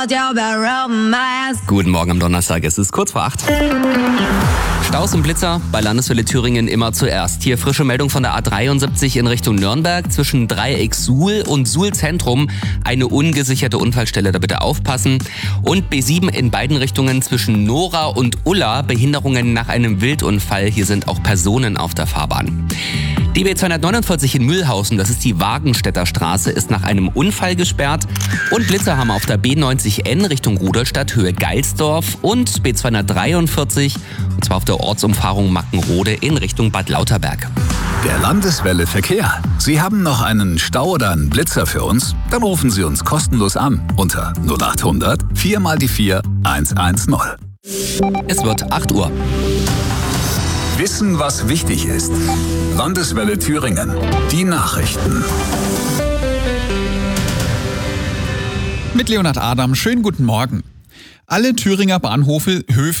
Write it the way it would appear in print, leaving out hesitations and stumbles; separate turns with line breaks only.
Guten Morgen am Donnerstag, es ist kurz vor 8. Staus und Blitzer bei Landeswelle Thüringen immer zuerst. Hier frische Meldung von der A73 in Richtung Nürnberg zwischen Dreieck Suhl und Suhl Zentrum. Eine ungesicherte Unfallstelle, da bitte aufpassen. Und B7 in beiden Richtungen zwischen Nora und Ulla. Behinderungen nach einem Wildunfall. Hier sind auch Personen auf der Fahrbahn. Die B249 in Mühlhausen, das ist die Wagenstädter Straße, ist nach einem Unfall gesperrt. Und Blitzer haben auf der B90N Richtung Rudolstadt Höhe Geilsdorf und B243, und zwar auf der Ortsumfahrung Mackenrode in Richtung Bad Lauterberg.
Der Landeswelle Verkehr. Sie haben noch einen Stau oder einen Blitzer für uns? Dann rufen Sie uns kostenlos an unter 0800 4x4 110.
Es wird 8 Uhr.
Wissen, was wichtig ist. Landeswelle Thüringen. Die Nachrichten.
Mit Leonhard Adam, schönen guten Morgen. Alle Thüringer Bahnhöfe